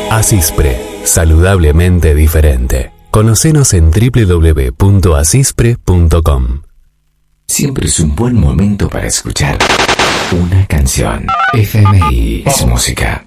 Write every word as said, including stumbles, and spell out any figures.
Asispre, saludablemente diferente. Conocenos en doble u doble u doble u punto asispre punto com. Siempre es un buen momento para escuchar una canción. F M I es música.